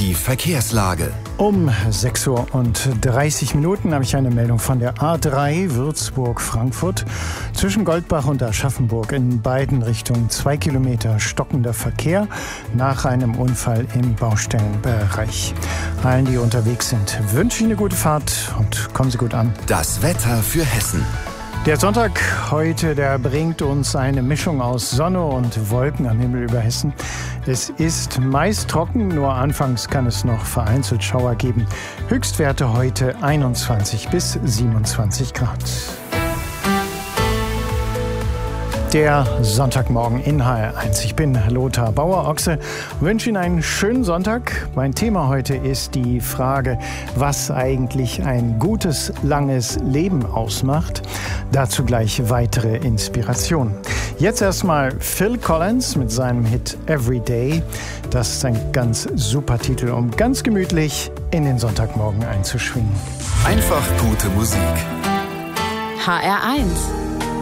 Die Verkehrslage. Um 6:30 Uhr habe ich eine Meldung von der A3 Würzburg-Frankfurt. Zwischen Goldbach und Aschaffenburg in beiden Richtungen 2 Kilometer stockender Verkehr nach einem Unfall im Baustellenbereich. Allen, die unterwegs sind, wünsche ich eine gute Fahrt und kommen Sie gut an. Das Wetter für Hessen. Der Sonntag heute, der bringt uns eine Mischung aus Sonne und Wolken am Himmel über Hessen. Es ist meist trocken, nur anfangs kann es noch vereinzelt Schauer geben. Höchstwerte heute 21 bis 27 Grad. Der Sonntagmorgen in HR1. Ich bin Lothar Bauer-Ochse und wünsche Ihnen einen schönen Sonntag. Mein Thema heute ist die Frage, was eigentlich ein gutes, langes Leben ausmacht. Dazu gleich weitere Inspirationen. Jetzt erstmal Phil Collins mit seinem Hit Everyday. Das ist ein ganz super Titel, um ganz gemütlich in den Sonntagmorgen einzuschwingen. Einfach gute Musik. HR1.